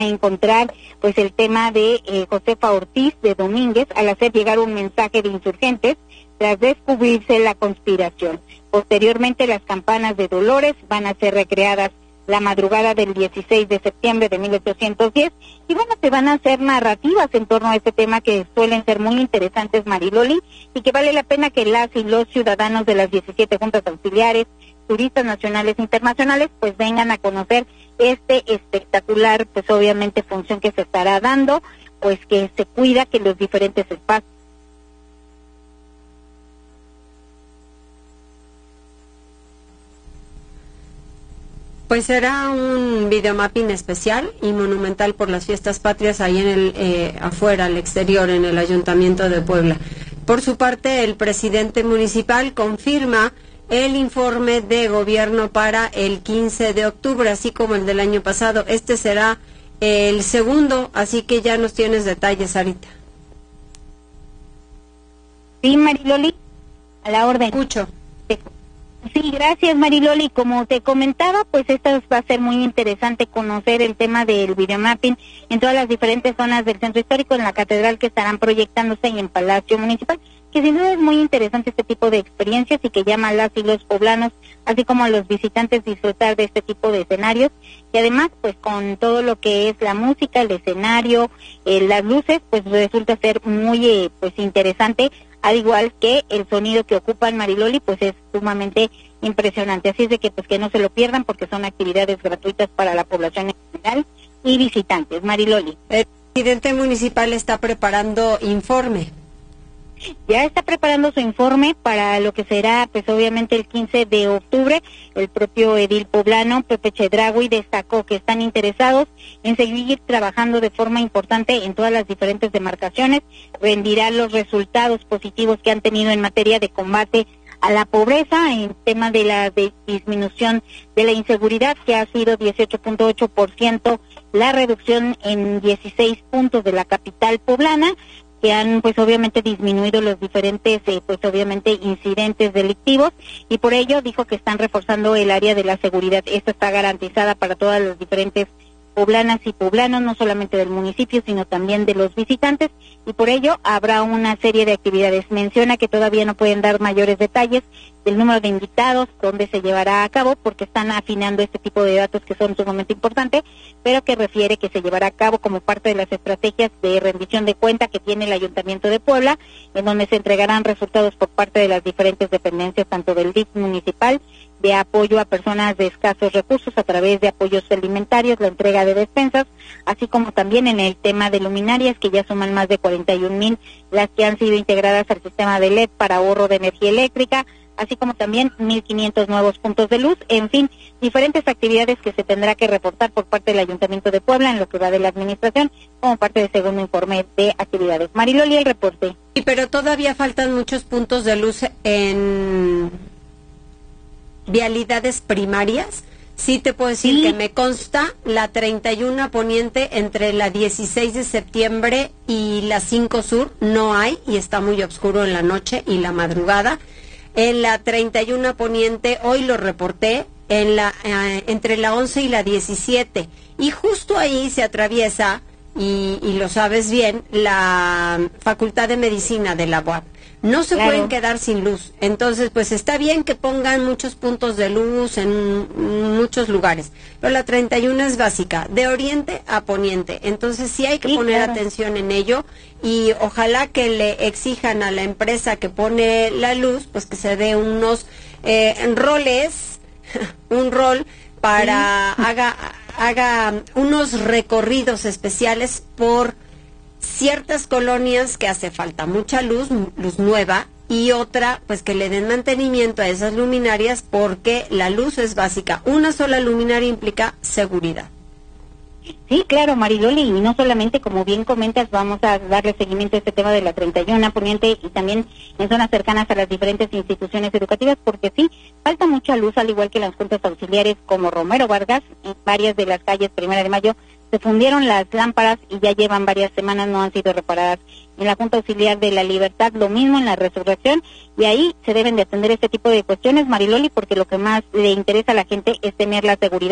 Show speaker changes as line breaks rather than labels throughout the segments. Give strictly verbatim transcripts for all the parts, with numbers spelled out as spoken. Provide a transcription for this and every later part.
encontrar pues el tema de eh, Josefa Ortiz de Domínguez al hacer llegar un mensaje de insurgentes tras descubrirse la conspiración. Posteriormente, las campanas de Dolores van a ser recreadas la madrugada del dieciséis de septiembre de mil ochocientos diez, y bueno, se van a hacer narrativas en torno a este tema que suelen ser muy interesantes, Mariloli, y que vale la pena que las y los ciudadanos de las diecisiete juntas auxiliares, turistas nacionales e internacionales, pues vengan a conocer este espectacular, pues obviamente función que se estará dando, pues que se cuida que los diferentes espacios.
Pues será un videomapping especial y monumental por las fiestas patrias ahí en el eh, afuera, al exterior, en el Ayuntamiento de Puebla. Por su parte, el presidente municipal confirma el informe de gobierno para el quince de octubre, así como el del año pasado. Este será el segundo, así que ya nos tienes detalles, Sarita.
Sí, Mariloli, a la orden.
Escucho.
Sí, gracias, Mariloli. Como te comentaba, pues esto va a ser muy interesante conocer el tema del videomapping en todas las diferentes zonas del centro histórico, en la catedral que estarán proyectándose y en Palacio Municipal, que sin duda es muy interesante este tipo de experiencias y que llama a las y los poblanos, así como a los visitantes, disfrutar de este tipo de escenarios, y además, pues con todo lo que es la música, el escenario, eh, las luces, pues resulta ser muy eh, pues interesante, al igual que el sonido que ocupan, Mariloli, pues es sumamente impresionante. Así es de que pues que no se lo pierdan, porque son actividades gratuitas para la población en general y visitantes. Mariloli.
El presidente municipal está preparando informe.
Ya está preparando su informe para lo que será, pues obviamente el quince de octubre. El propio edil poblano, Pepe Chedraui, destacó que están interesados en seguir trabajando de forma importante en todas las diferentes demarcaciones, rendirá los resultados positivos que han tenido en materia de combate a la pobreza, en tema de la de disminución de la inseguridad, que ha sido dieciocho punto ocho por ciento, la reducción en dieciséis puntos de la capital poblana, que han pues obviamente disminuido los diferentes eh, pues obviamente incidentes delictivos, y por ello dijo que están reforzando el área de la seguridad. Esta está garantizada para todas las diferentes poblanas y poblanos, no solamente del municipio, sino también de los visitantes, y por ello habrá una serie de actividades. Menciona que todavía no pueden dar mayores detalles del número de invitados, dónde se llevará a cabo, porque están afinando este tipo de datos que son sumamente importantes, pero que refiere que se llevará a cabo como parte de las estrategias de rendición de cuenta que tiene el Ayuntamiento de Puebla, en donde se entregarán resultados por parte de las diferentes dependencias, tanto del D I F municipal, de apoyo a personas de escasos recursos a través de apoyos alimentarios, la entrega de despensas, así como también en el tema de luminarias, que ya suman más de cuarenta y un mil las que han sido integradas al sistema de L E D para ahorro de energía eléctrica, así como también mil quinientos nuevos puntos de luz, en fin, diferentes actividades que se tendrá que reportar por parte del Ayuntamiento de Puebla en lo que va de la administración, como parte del segundo informe de actividades. Mariloli, el reporte.
Sí, pero todavía faltan muchos puntos de luz en vialidades primarias. Sí te puedo decir sí. que me consta la treinta y uno Poniente entre la dieciséis de septiembre y la cinco Sur, no hay, y está muy oscuro en la noche y la madrugada. En la treinta y uno Poniente, hoy lo reporté, en la eh, entre la once y la diecisiete, y justo ahí se atraviesa, y, y lo sabes bien, la Facultad de Medicina de la U A P. No se claro. pueden quedar sin luz. Entonces, pues está bien que pongan muchos puntos de luz en muchos lugares, pero la treinta y uno es básica, de oriente a poniente. Entonces sí hay que sí, poner claro. atención en ello, y ojalá que le exijan a la empresa que pone la luz, pues que se dé unos eh, roles, un rol para sí. haga, haga unos recorridos especiales por ciertas colonias que hace falta mucha luz, luz nueva, y otra, pues que le den mantenimiento a esas luminarias, porque la luz es básica. Una sola luminaria implica seguridad.
Sí, claro, Mariloli, y no solamente, como bien comentas, vamos a darle seguimiento a este tema de la treinta y uno Poniente y también en zonas cercanas a las diferentes instituciones educativas, porque sí, falta mucha luz, al igual que las juntas auxiliares como Romero Vargas, en varias de las calles Primera de Mayo, se fundieron las lámparas y ya llevan varias semanas, no han sido reparadas. En la Junta Auxiliar de la Libertad, lo mismo en la Resurrección, y ahí se deben de atender este tipo de cuestiones, Mariloli, porque lo que más le interesa a la gente es tener la seguridad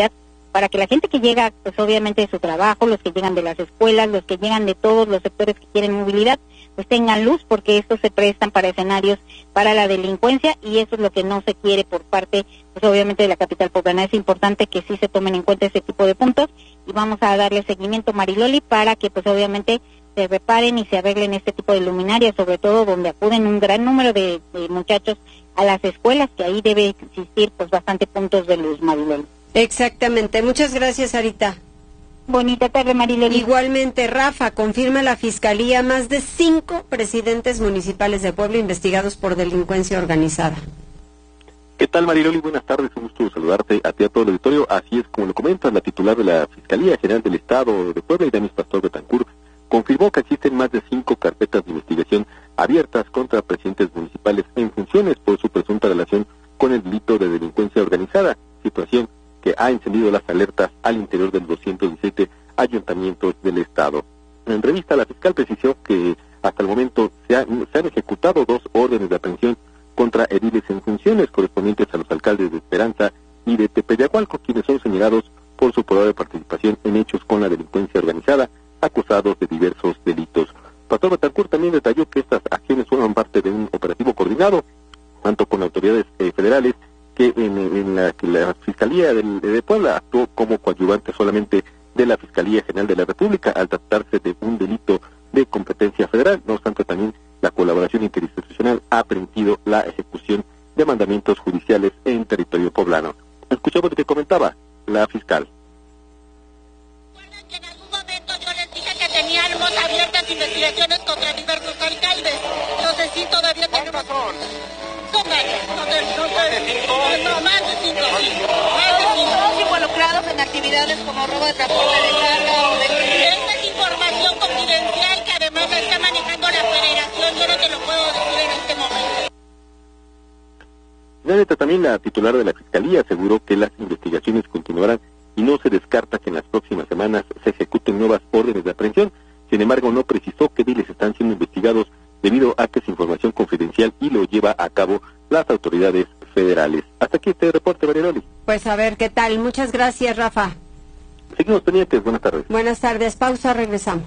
para que la gente que llega, pues obviamente de su trabajo, los que llegan de las escuelas, los que llegan de todos los sectores que quieren movilidad, pues tengan luz, porque estos se prestan para escenarios para la delincuencia, y eso es lo que no se quiere por parte, pues obviamente de la capital poblana. Es importante que sí se tomen en cuenta ese tipo de puntos, y vamos a darle seguimiento, Mariloli, para que pues obviamente se reparen y se arreglen este tipo de luminarias, sobre todo donde acuden un gran número de, de muchachos a las escuelas, que ahí debe existir pues bastante puntos de luz, Mariloli.
Exactamente. Muchas gracias, Sarita.
Bonita tarde, Mariloli.
Igualmente, Rafa, confirma la Fiscalía más de cinco presidentes municipales de Puebla investigados por delincuencia organizada.
¿Qué tal, Mariloli? Buenas tardes, un gusto saludarte a ti, a todo el auditorio. Así es, como lo comentas, la titular de la Fiscalía General del Estado de Puebla, Iranis Pastor Betancourt, confirmó que existen más de cinco carpetas de investigación abiertas contra presidentes municipales en funciones por su presunta relación con el delito de delincuencia organizada, situación que ha encendido las alertas al interior de los doscientos diecisiete ayuntamientos del Estado. En revista, la fiscal precisó que hasta el momento se, ha, se han ejecutado dos órdenes de aprehensión contra ediles en funciones correspondientes a los alcaldes de Esperanza y de Tepeyacualco, quienes son señalados por su probable participación en hechos con la delincuencia organizada, acusados de diversos delitos. Pastor Betancourt también detalló que estas acciones forman parte de un operativo coordinado, tanto con autoridades eh, federales, que en, en la, la Fiscalía de, de Puebla actuó como coadyuvante solamente de la Fiscalía General de la República al tratarse de un delito de competencia federal. No obstante, también la colaboración interinstitucional ha permitido la ejecución de mandamientos judiciales en territorio poblano. Escuchamos lo que comentaba la fiscal.
Recuerden que en algún momento yo les dije que teníamos abiertas investigaciones contra diversos alcaldes. No sé si todavía tenemos... Son varias, no sé, no sé, no, más de cinco, sí, más de cinco. Todos involucrados en actividades como robo de transporte de carga o de... Esta es información confidencial que además la está manejando la Federación, yo no te lo puedo decir en este momento.
Finalmente, también la titular de la Fiscalía aseguró que las investigaciones continuarán y no se descarta que en las próximas semanas se ejecuten nuevas órdenes de aprehensión. Sin embargo, no precisó qué diles están siendo investigados debido a que es información confidencial y lo lleva a cabo las autoridades federales. Hasta aquí este reporte, Mariloli.
Pues a ver qué tal. Muchas gracias, Rafa.
Seguimos pendientes. Buenas tardes.
Buenas tardes. Pausa, regresamos.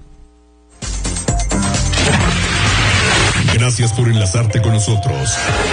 Gracias por enlazarte con nosotros.